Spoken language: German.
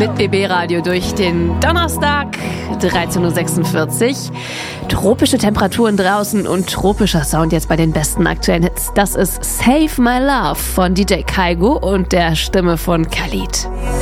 mit BB Radio durch den Donnerstag, 13.46 Uhr. Tropische Temperaturen draußen und tropischer Sound jetzt bei den besten aktuellen Hits. Das ist Save My Love von DJ Kaigo und der Stimme von Khalid.